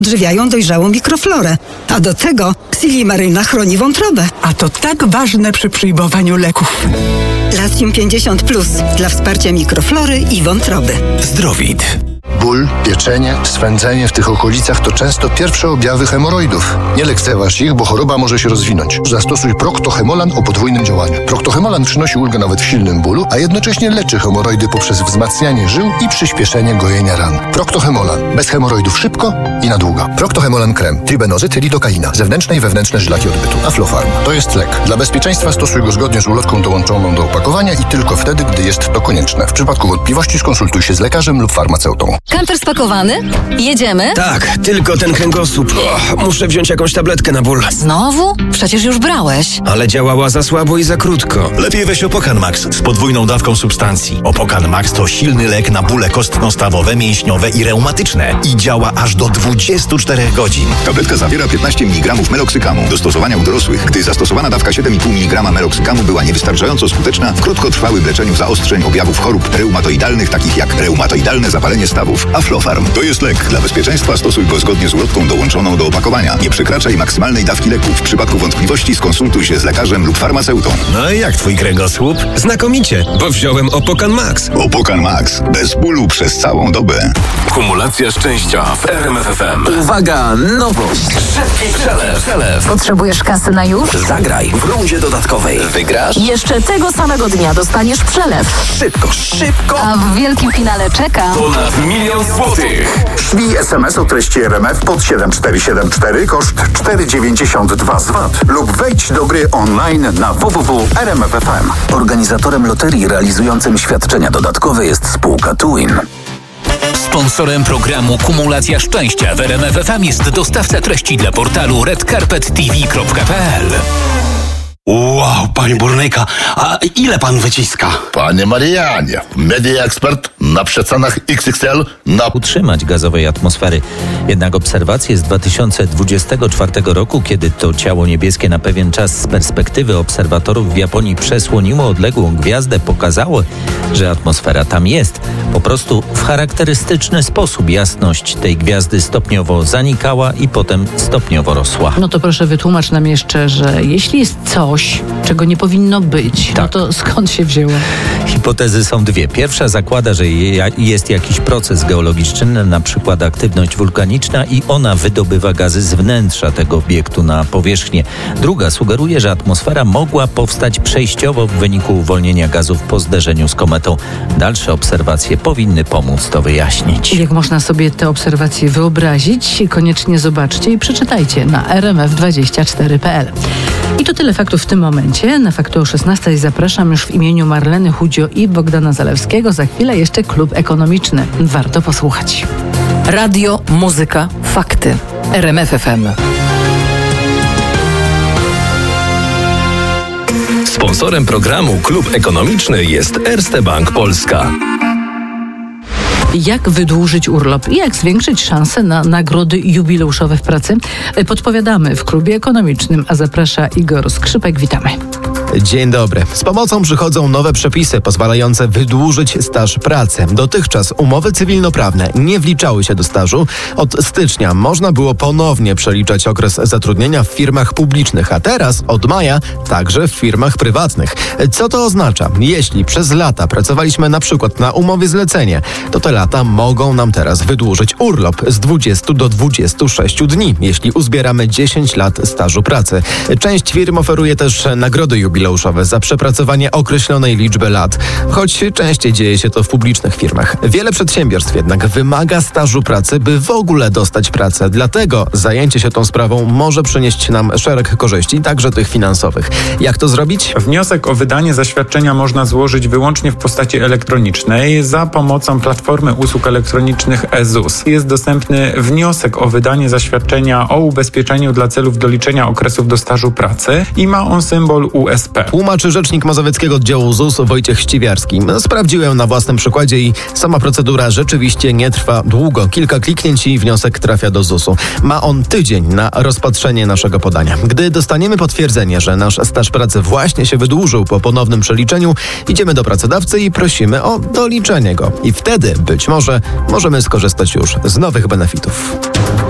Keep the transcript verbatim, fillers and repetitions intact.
Odżywiają dojrzałą mikroflorę, a do tego Silimaryna chroni wątrobę. A to tak ważne przy przyjmowaniu leków. Latium pięćdziesiąt plus dla wsparcia mikroflory i wątroby. Zdrowit. Ból, pieczenie, swędzenie w tych okolicach to często pierwsze objawy hemoroidów. Nie lekceważ ich, bo choroba może się rozwinąć. Zastosuj Procto-Hemolan o podwójnym działaniu. Procto-Hemolan przynosi ulgę nawet w silnym bólu, a jednocześnie leczy hemoroidy poprzez wzmacnianie żył i przyspieszenie gojenia ran. Procto-Hemolan. Bez hemoroidów szybko i na długo. Procto-Hemolan krem. Tribenozyt, lidokaina. Zewnętrzne i wewnętrzne żylaki odbytu. Aflofarm. To jest lek. Dla bezpieczeństwa stosuj go zgodnie z ulotką dołączoną do opakowania i tylko wtedy, gdy jest to konieczne. W przypadku wątpliwości skonsultuj się z lekarzem lub farmaceutą. Kamper spakowany? Jedziemy? Tak, tylko ten kręgosłup. O, muszę wziąć jakąś tabletkę na ból. Znowu? Przecież już brałeś. Ale działała za słabo i za krótko. Lepiej weź Opokan Max z podwójną dawką substancji. Opokan Max to silny lek na bóle kostno-stawowe, mięśniowe i reumatyczne i działa aż do dwudziestu czterech godzin. Tabletka zawiera piętnaście miligramów meloksykamu. Do stosowania u dorosłych, gdy zastosowana dawka siedem i pół miligrama meloksykamu była niewystarczająco skuteczna w krótkotrwałym leczeniu zaostrzeń objawów chorób reumatoidalnych, takich jak reumatoidalne zapalenie stawów. Aflofarm to jest lek. Dla bezpieczeństwa stosuj go zgodnie z ulotką dołączoną do opakowania. Nie przekraczaj maksymalnej dawki leku. W przypadku wątpliwości skonsultuj się z lekarzem lub farmaceutą. No i jak twój kręgosłup? Znakomicie, bo wziąłem Opokan Max. Opokan Max. Bez bólu przez całą dobę. Kumulacja szczęścia w R M F F M. Uwaga, nowość. Szybki przelew. przelew. Potrzebujesz kasy na już? Zagraj w rundzie dodatkowej. Wygrasz? Jeszcze tego samego dnia dostaniesz przelew. Szybko, szybko. A w wielkim finale czeka... Ponad milion złotych. Szlij es em es o treści R M F pod siedem cztery siedem cztery, koszt cztery dziewięćdziesiąt dwa z V A T lub wejdź do gry online na w w w kropka r m f f m. Organizatorem loterii realizującym świadczenia dodatkowe jest spółka Twin. Sponsorem programu Kumulacja Szczęścia w R M F F M jest dostawca treści dla portalu red carpet t v kropka p l. Wow, panie burnyka, a ile pan wyciska? Panie Marianie, Media Expert na przecenach X X L na... utrzymać gazowej atmosfery. Jednak obserwacje z dwa tysiące dwudziestego czwartego roku, kiedy to ciało niebieskie na pewien czas z perspektywy obserwatorów w Japonii przesłoniło odległą gwiazdę, pokazało, że atmosfera tam jest. Po prostu w charakterystyczny sposób jasność tej gwiazdy stopniowo zanikała i potem stopniowo rosła. No to proszę wytłumacz nam jeszcze, że jeśli jest coś, czego nie powinno być, tak, no to skąd się wzięło? Hipotezy są dwie. Pierwsza zakłada, że jest jakiś proces geologiczny, na przykład aktywność wulkaniczna i ona wydobywa gazy z wnętrza tego obiektu na powierzchnię. Druga sugeruje, że atmosfera mogła powstać przejściowo w wyniku uwolnienia gazów po zderzeniu z kometą. Dalsze obserwacje powinny pomóc to wyjaśnić. Jak można sobie te obserwacje wyobrazić, koniecznie zobaczcie i przeczytajcie na r m f dwadzieścia cztery kropka p l. I to tyle faktów w tym momencie. Na Fakty o szesnastej zapraszam już w imieniu Marleny Chudzio i Bogdana Zalewskiego. Za chwilę jeszcze Klub Ekonomiczny. Warto posłuchać. Radio, muzyka, fakty. R M F F M. Sponsorem programu Klub Ekonomiczny jest Erste Bank Polska. Jak wydłużyć urlop i jak zwiększyć szanse na nagrody jubileuszowe w pracy? Podpowiadamy w Klubie Ekonomicznym, a zaprasza Igor Skrzypek. Witamy. Dzień dobry. Z pomocą przychodzą nowe przepisy pozwalające wydłużyć staż pracy. Dotychczas umowy cywilnoprawne nie wliczały się do stażu. Od stycznia można było ponownie przeliczać okres zatrudnienia w firmach publicznych, a teraz od maja także w firmach prywatnych. Co to oznacza? Jeśli przez lata pracowaliśmy na przykład na umowie zlecenie, to te lata mogą nam teraz wydłużyć urlop z dwudziestu do dwudziestu sześciu dni, jeśli uzbieramy dziesięć lat stażu pracy. Część firm oferuje też nagrody jubileuszowe za przepracowanie określonej liczby lat, choć częściej dzieje się to w publicznych firmach. Wiele przedsiębiorstw jednak wymaga stażu pracy, by w ogóle dostać pracę. Dlatego zajęcie się tą sprawą może przynieść nam szereg korzyści, także tych finansowych. Jak to zrobić? Wniosek o wydanie zaświadczenia można złożyć wyłącznie w postaci elektronicznej za pomocą platformy usług elektronicznych e Z U S. Jest dostępny wniosek o wydanie zaświadczenia o ubezpieczeniu dla celów doliczenia okresów do stażu pracy i ma on symbol U S P. Tłumaczy rzecznik mazowieckiego oddziału Z U S Wojciech Ściwiarski. Sprawdziłem na własnym przykładzie i sama procedura rzeczywiście nie trwa długo. Kilka kliknięć i wniosek trafia do Z U S u. Ma on tydzień na rozpatrzenie naszego podania. Gdy dostaniemy potwierdzenie, że nasz staż pracy właśnie się wydłużył po ponownym przeliczeniu, idziemy do pracodawcy i prosimy o doliczenie go. I wtedy być może możemy skorzystać już z nowych benefitów.